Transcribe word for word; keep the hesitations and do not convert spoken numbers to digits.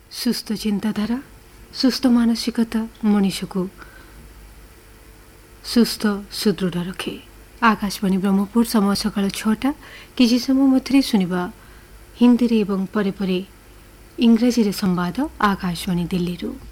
ସୁସ୍ଥ ଚିନ୍ତାଧାରା, ସୁସ୍ଥ ମାନସିକତା ମଣିଷକୁ ସୁସ୍ଥ ସୁଦୃଢ଼ ରଖେ। ଆକାଶବାଣୀ ବ୍ରହ୍ମପୁର, ସମୟ ସକାଳ ଛଅଟା। କିଛି ସମୟ ମଧ୍ୟରେ ଶୁଣିବା ହିନ୍ଦୀରେ ଏବଂ ପରେ ପରେ ଇଂରାଜୀରେ ସମ୍ବାଦ ଆକାଶବାଣୀ ଦିଲ୍ଲୀରୁ।